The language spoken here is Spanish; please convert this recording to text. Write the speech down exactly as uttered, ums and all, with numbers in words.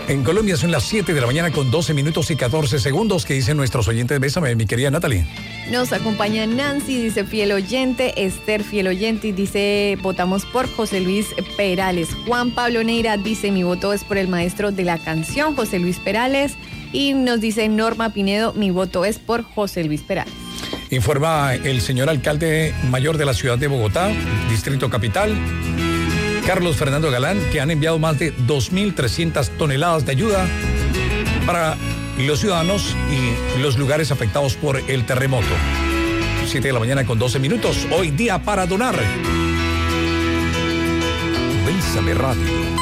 En Colombia son las siete de la mañana con doce minutos y catorce segundos. ¿Qué dicen nuestros oyentes? Bésame, mi querida Natalie. Nos acompaña Nancy, dice fiel oyente. Esther, fiel oyente, y dice votamos por José Luis Perales. Juan Pablo Neira dice mi voto es por el maestro de la canción, José Luis Perales. Y nos dice Norma Pinedo, mi voto es por José Luis Perales. Informa el señor alcalde mayor de la ciudad de Bogotá, Distrito Capital, Carlos Fernando Galán, que han enviado más de dos mil trescientas toneladas de ayuda para los ciudadanos y los lugares afectados por el terremoto. siete de la mañana con doce minutos. Hoy día para donar. Bésame Radio.